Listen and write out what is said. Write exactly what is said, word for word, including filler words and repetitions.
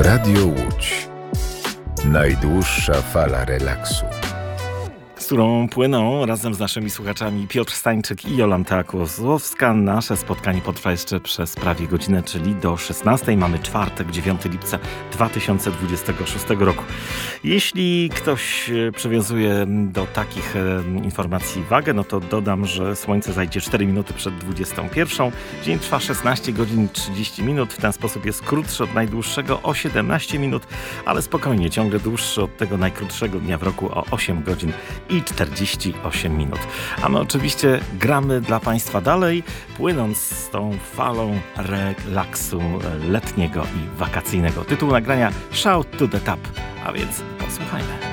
Radio Łódź. Najdłuższa fala relaksu, z którą płyną razem z naszymi słuchaczami Piotr Stańczyk i Jolanta Kozłowska. Nasze spotkanie potrwa jeszcze przez prawie godzinę, czyli do szesnastej. Mamy czwartek, dziewiątego lipca dwa tysiące dwudziestego szóstego roku. Jeśli ktoś przywiązuje do takich informacji wagę, no to dodam, że słońce zajdzie cztery minuty przed dwudziestą pierwszą. Dzień trwa szesnaście godzin trzydzieści minut. W ten sposób jest krótszy od najdłuższego o siedemnaście minut, ale spokojnie, ciągle dłuższy od tego najkrótszego dnia w roku o osiem godzin i czterdzieści osiem minut. A my oczywiście gramy dla Państwa dalej, płynąc z tą falą relaksu letniego i wakacyjnego. Tytuł nagrania Shout to the Top, a więc posłuchajmy.